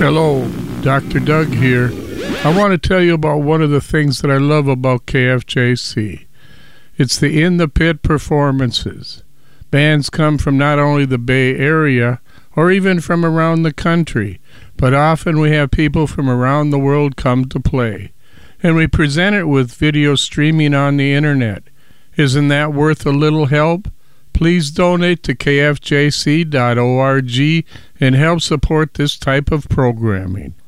Hello, Dr. Doug here. I want to tell you about one of the things that I love about KFJC. It's the In the Pit performances. Bands come from not only the Bay Area or even from around the country, but often we have people from around the world come to play. And we present it with video streaming on the internet. Isn't that worth a little help? Please donate to kfjc.org and help support this type of programming.